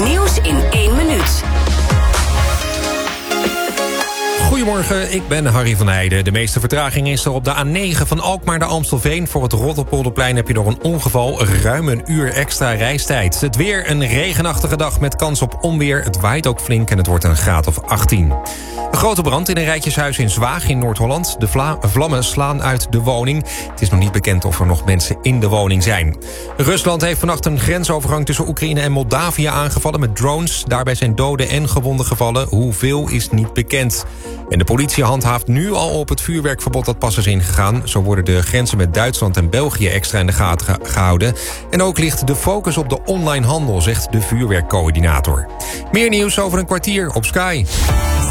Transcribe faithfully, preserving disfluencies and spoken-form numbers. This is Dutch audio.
nieuws in één minuut. Goedemorgen, ik ben Harry van Heijden. De meeste vertraging is er op de A negen van Alkmaar naar Amstelveen. Voor het Rotterpolderplein heb je door een ongeval ruim een uur extra reistijd. Het weer een regenachtige dag met kans op onweer. Het waait ook flink en het wordt een graad of achttien. Een grote brand in een rijtjeshuis in Zwaag in Noord-Holland. De vla- vlammen slaan uit de woning. Het is nog niet bekend of er nog mensen in de woning zijn. Rusland heeft vannacht een grensovergang tussen Oekraïne en Moldavië aangevallen met drones. Daarbij zijn doden en gewonden gevallen. Hoeveel is niet bekend. En de politie handhaaft nu al op het vuurwerkverbod dat pas is ingegaan. Zo worden de grenzen met Duitsland en België extra in de gaten ge- gehouden. En ook ligt de focus op de online handel, zegt de vuurwerkcoördinator. Meer nieuws over een kwartier op Sky.